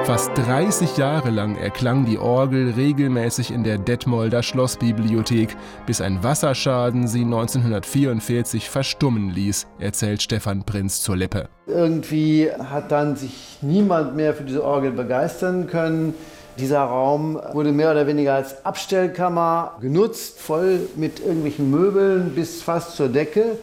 Fast 30 Jahre lang erklang die Orgel regelmäßig in der Detmolder Schlossbibliothek, bis ein Wasserschaden sie 1944 verstummen ließ, erzählt Stefan Prinz zur Lippe. Irgendwie hat dann sich niemand mehr für diese Orgel begeistern können. Dieser Raum wurde mehr oder weniger als Abstellkammer genutzt, voll mit irgendwelchen Möbeln bis fast zur Decke.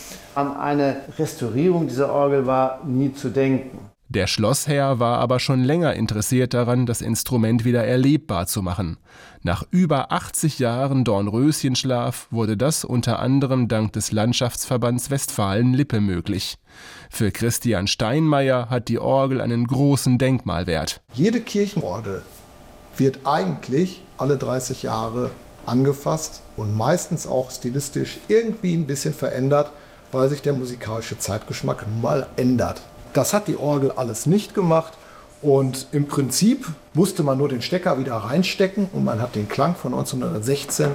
An eine Restaurierung dieser Orgel war nie zu denken. Der Schlossherr war aber schon länger interessiert daran, das Instrument wieder erlebbar zu machen. Nach über 80 Jahren Dornröschenschlaf wurde das unter anderem dank des Landschaftsverbands Westfalen-Lippe möglich. Für Christian Steinmeier hat die Orgel einen großen Denkmalwert. Jede Kirchenorgel wird eigentlich alle 30 Jahre angefasst und meistens auch stilistisch irgendwie ein bisschen verändert, weil sich der musikalische Zeitgeschmack nun mal ändert. Das hat die Orgel alles nicht gemacht und im Prinzip musste man nur den Stecker wieder reinstecken und man hat den Klang von 1916,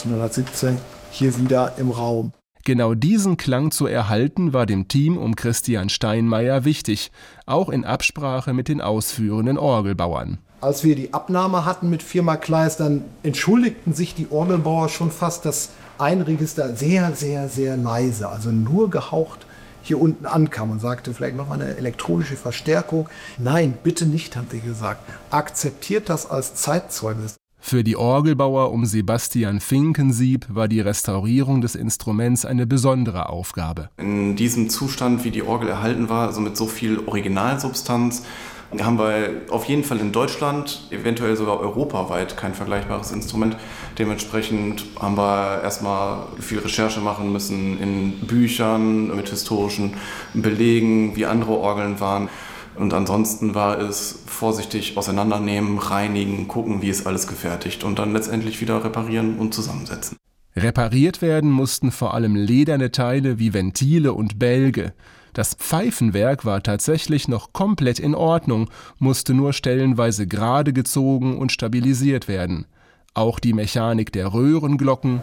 1917 hier wieder im Raum. Genau diesen Klang zu erhalten, war dem Team um Christian Steinmeier wichtig, auch in Absprache mit den ausführenden Orgelbauern. Als wir die Abnahme hatten mit Firma Kleis, dann entschuldigten sich die Orgelbauer schon fast, dass ein Register sehr, sehr, sehr leise, also nur gehaucht hier unten ankam und sagte, vielleicht noch mal eine elektronische Verstärkung. Nein, bitte nicht, haben sie gesagt. Akzeptiert das als Zeitzeugnis. Für die Orgelbauer um Sebastian Finkensieb war die Restaurierung des Instruments eine besondere Aufgabe. In diesem Zustand, wie die Orgel erhalten war, also mit so viel Originalsubstanz, haben wir auf jeden Fall in Deutschland, eventuell sogar europaweit, kein vergleichbares Instrument. Dementsprechend haben wir erstmal viel Recherche machen müssen in Büchern mit historischen Belegen, wie andere Orgeln waren. Und ansonsten war es vorsichtig auseinandernehmen, reinigen, gucken, wie ist alles gefertigt und dann letztendlich wieder reparieren und zusammensetzen. Repariert werden mussten vor allem lederne Teile wie Ventile und Bälge. Das Pfeifenwerk war tatsächlich noch komplett in Ordnung, musste nur stellenweise gerade gezogen und stabilisiert werden. Auch die Mechanik der Röhrenglocken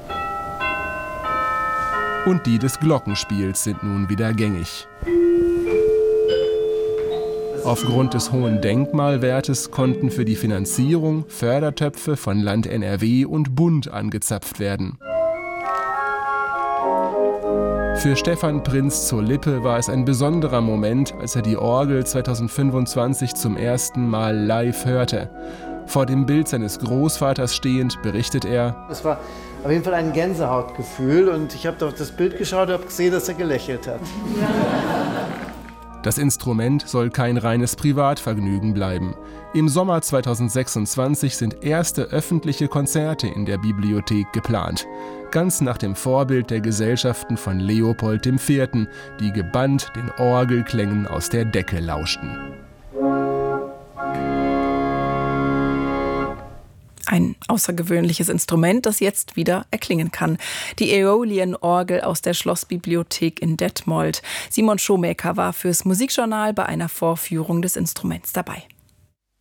und die des Glockenspiels sind nun wieder gängig. Aufgrund des hohen Denkmalwertes konnten für die Finanzierung Fördertöpfe von Land NRW und Bund angezapft werden. Für Stefan Prinz zur Lippe war es ein besonderer Moment, als er die Orgel 2025 zum ersten Mal live hörte. Vor dem Bild seines Großvaters stehend berichtet er: Es war auf jeden Fall ein Gänsehautgefühl und ich habe auf das Bild geschaut und habe gesehen, dass er gelächelt hat. Das Instrument soll kein reines Privatvergnügen bleiben. Im Sommer 2026 sind erste öffentliche Konzerte in der Bibliothek geplant. Ganz nach dem Vorbild der Gesellschaften von Leopold IV., die gebannt den Orgelklängen aus der Decke lauschten. Ein außergewöhnliches Instrument, das jetzt wieder erklingen kann. Die Aeolian-Orgel aus der Schlossbibliothek in Detmold. Simon Schomaker war fürs Musikjournal bei einer Vorführung des Instruments dabei.